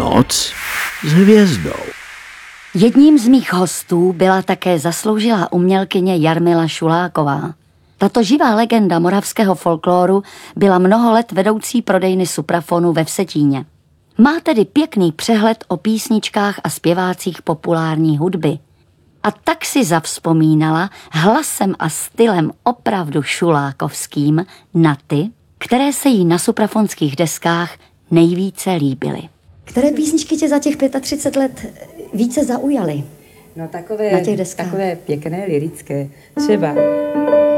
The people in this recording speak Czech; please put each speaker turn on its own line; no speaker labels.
Noc s hvězdou.
Jedním z mých hostů byla také zasloužilá umělkyně Jarmila Šuláková. Tato živá legenda moravského folkloru byla mnoho let vedoucí prodejny Suprafonu ve Vsetíně. Má tedy pěkný přehled o písničkách a zpěvácích populární hudby. A tak si zavzpomínala hlasem a stylem opravdu šulákovským na ty, které se jí na suprafonských deskách nejvíce líbily. Které písničky tě za těch 35 let více zaujaly?
No takové,
na těch deskách?
Takové pěkné, lirické. Třeba